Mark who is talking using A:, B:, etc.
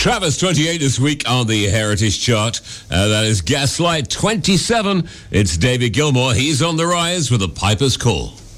A: Travis, 28 this week on the Heritage Chart. That is Gaslight, 27. It's David Gilmour. He's on the rise with a Piper's Call.